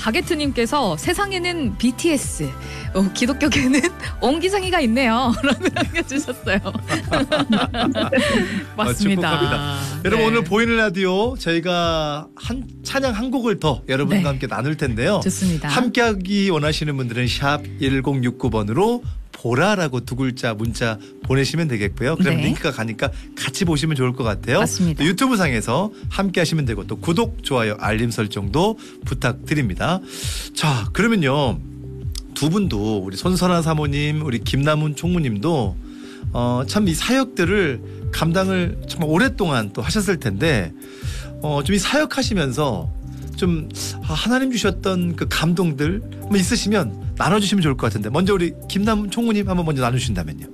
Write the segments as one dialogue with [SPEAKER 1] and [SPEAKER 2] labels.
[SPEAKER 1] 바게트님께서 세상에는 BTS, 기독교계는 옹기장이가 있네요. 라고 남겨주셨어요. 맞습니다.
[SPEAKER 2] 축복합니다. 여러분
[SPEAKER 1] 네.
[SPEAKER 2] 오늘 보이는 라디오 저희가 찬양 한 곡을 더 여러분과
[SPEAKER 1] 네.
[SPEAKER 2] 함께 나눌 텐데요.
[SPEAKER 1] 좋습니다.
[SPEAKER 2] 함께하기 원하시는 분들은 샵 1069번으로 보라라고 두 글자 문자 보내시면 되겠고요. 그럼
[SPEAKER 1] 네.
[SPEAKER 2] 링크가 가니까 같이 보시면 좋을 것 같아요.
[SPEAKER 1] 맞습니다.
[SPEAKER 2] 또 유튜브 상에서 함께 하시면 되고 또 구독, 좋아요, 알림 설정도 부탁드립니다. 자, 그러면요. 두 분도 우리 손선아 사모님, 우리 김남훈 총무님도 참 이 사역들을 감당을 정말 오랫동안 또 하셨을 텐데 좀 이 사역하시면서 좀 하나님 주셨던 그 감동들 뭐 있으시면 나눠주시면 좋을 것 같은데 먼저 우리 김남훈 총무님 한번 먼저 나누신다면요.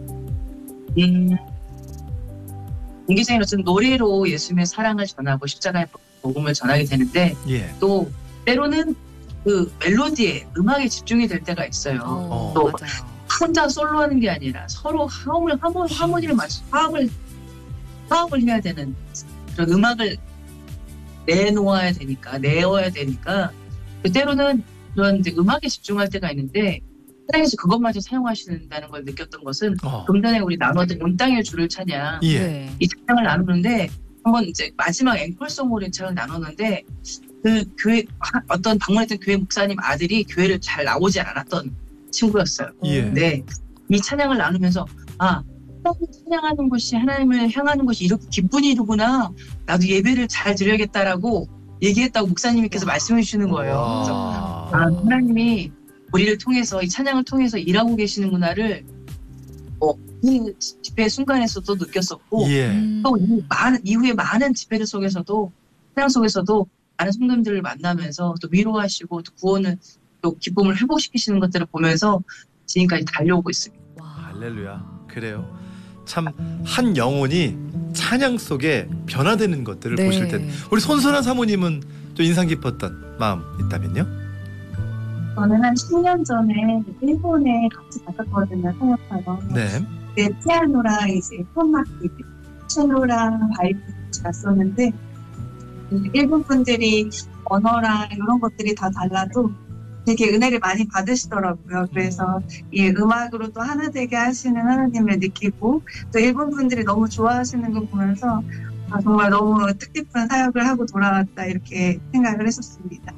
[SPEAKER 3] 옹기장으로서는 노래로 예수님의 사랑을 전하고 십자가의 복음을 전하게 되는데
[SPEAKER 2] 예.
[SPEAKER 3] 또 때로는 그 멜로디에 음악에 집중이 될 때가 있어요. 또
[SPEAKER 1] 맞아요.
[SPEAKER 3] 혼자 솔로하는 게 아니라 서로 하모니를 맞춰 화합을 해야 되는 그런 음악을 내어야 되니까 때로는 그런 이제 음악에 집중할 때가 있는데 하나님께서 그것마저 사용하신다는 걸 느꼈던 것은 좀 전에 우리 나눴던 온 땅의 주를 찬양
[SPEAKER 2] 예.
[SPEAKER 1] 네.
[SPEAKER 3] 이 찬양을 나누는데 한번 이제 마지막 앵콜송으로 이 찬양을 나누는데 그 교회 어떤 방문했던 교회 목사님 아들이 교회를 잘 나오지 않았던 친구였어요.
[SPEAKER 2] 예.
[SPEAKER 3] 근데 이 찬양을 나누면서 하나님을 찬양하는 것이 하나님을 향하는 것이 이렇게 기쁜 일이구나. 나도 예배를 잘 드려야겠다라고 얘기했다고 목사님께서 말씀해 주시는 거예요. 그래서 하나님이 우리를 통해서 이 찬양을 통해서 일하고 계시는구나를 이 집회 순간에서도 느꼈었고
[SPEAKER 2] 예.
[SPEAKER 3] 또 이후에 많은 집회들 속에서도 찬양 속에서도 많은 성도님들을 만나면서 또 위로하시고 또 구원을 또 기쁨을 회복시키시는 것들을 보면서 지금까지 달려오고 있습니다.
[SPEAKER 2] 할렐루야. 그래요. 참 한 영혼이 찬양 속에 변화되는 것들을
[SPEAKER 1] 네.
[SPEAKER 2] 보실 텐데 우리 손선아 사모님은 또 인상 깊었던 마음 있다면요?
[SPEAKER 4] 저는 한 10년 전에 일본에 같이 갔었거든요, 사역하러.
[SPEAKER 2] 네.
[SPEAKER 4] 그때 피아노랑 이제 폰막기, 첼로랑 바이올린 같이 갔었는데 일본 분들이 언어랑 이런 것들이 다 달라도 되게 은혜를 많이 받으시더라고요. 그래서 이 음악으로 또 하나 되게 하시는 하나님을 느끼고 또 일본 분들이 너무 좋아하시는 거 보면서 정말 너무 뜻깊은 사역을 하고 돌아왔다 이렇게 생각을 했었습니다.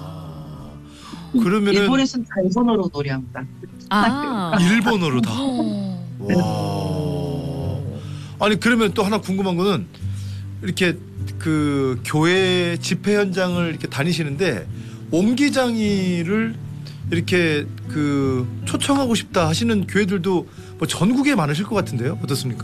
[SPEAKER 2] 그러면은
[SPEAKER 3] 일본에서는 다 일본어로 노래합니다.
[SPEAKER 2] 일본어로 다. 와. 아니 그러면 또 하나 궁금한 거는 이렇게 그 교회 집회 현장을 이렇게 다니시는데 옹기장이를 이렇게 그 초청하고 싶다 하시는 교회들도 뭐 전국에 많으실 것 같은데요. 어떻습니까?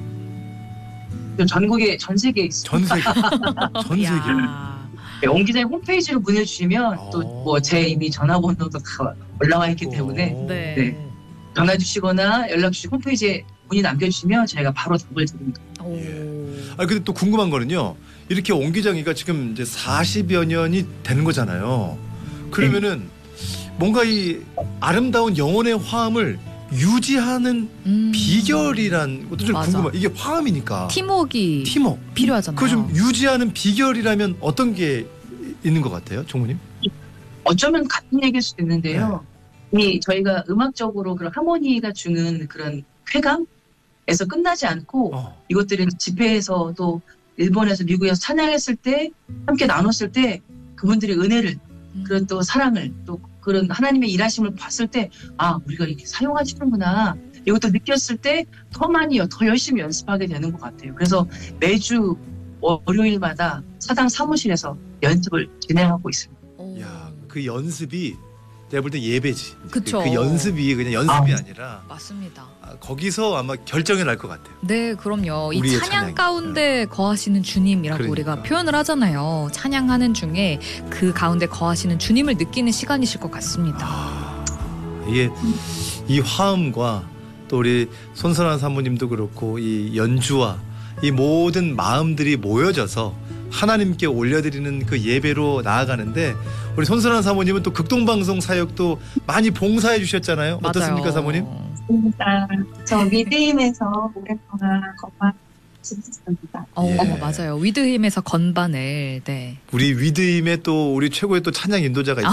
[SPEAKER 3] 전국에 전 세계에 있습니다.
[SPEAKER 2] 전 세계.
[SPEAKER 3] 네, 옹기장의 홈페이지로 보내주시면 또 뭐 제 이미 전화번호도 다 올라와 있기 때문에 네. 전화 주시거나 연락 주시고 홈페이지에 문의 남겨주시면 저희가 바로 답을 드립니다.
[SPEAKER 2] 아 근데 또 궁금한 거는요. 이렇게 옹기장이가 지금 이제 40여 년이 되는 거잖아요. 그러면은 뭔가 이 아름다운 영혼의 화음을 유지하는 비결이란 것도 좀 궁금해요. 이게 화음이니까.
[SPEAKER 1] 팀워크 필요하잖아요.
[SPEAKER 2] 그거 좀 유지하는 비결이라면 어떤 게 있는 것 같아요, 총무님?
[SPEAKER 3] 어쩌면 같은 얘기일 수도 있는데요. 이 저희가 음악적으로 그런 하모니가 주는 그런 쾌감에서 끝나지 않고 이것들은 집회에서 또 일본에서 미국에서 찬양했을 때 함께 나눴을 때 그분들의 은혜를 그런 또 사랑을 또 그런 하나님의 일하심을 봤을 때 우리가 이렇게 사용하시는구나 이것도 느꼈을 때 더 열심히 연습하게 되는 것 같아요. 그래서 매주 월요일마다 사당 사무실에서 연습을 진행하고 있습니다.
[SPEAKER 2] 야, 그 연습이 내가 볼 때 예배지.
[SPEAKER 1] 그쵸.
[SPEAKER 2] 그 연습이 그냥 연습이 아니라
[SPEAKER 1] 맞습니다.
[SPEAKER 2] 거기서 아마 결정이 날 것 같아요.
[SPEAKER 1] 네, 그럼요. 이
[SPEAKER 2] 우리의
[SPEAKER 1] 찬양
[SPEAKER 2] 찬양이.
[SPEAKER 1] 가운데 거하시는 주님이라고
[SPEAKER 2] 그러니까.
[SPEAKER 1] 우리가 표현을 하잖아요. 찬양하는 중에 그 가운데 거하시는 주님을 느끼는 시간이실 것 같습니다.
[SPEAKER 2] 이게 이 화음과 또 우리 손선한 사모님도 그렇고 이 연주와 이 모든 마음들이 모여져서 하나님께 올려드리는 그 예배로 나아가는데 우리 손선한 사모님은 또 극동방송 사역도 많이 봉사해 주셨잖아요.
[SPEAKER 1] 맞아요.
[SPEAKER 2] 어떻습니까, 사모님?
[SPEAKER 4] 저 미드임에서 오랫동안 건반 치셨습니다.
[SPEAKER 1] 맞아요. 위드힘에서 건반을
[SPEAKER 2] 우리 위드임의 또 우리 최고의 또 찬양 인도자가